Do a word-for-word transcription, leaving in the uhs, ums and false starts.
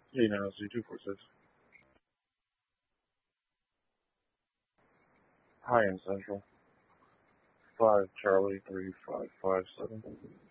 Hey, now Z two four six. High end Central. Five Charlie three five five seven.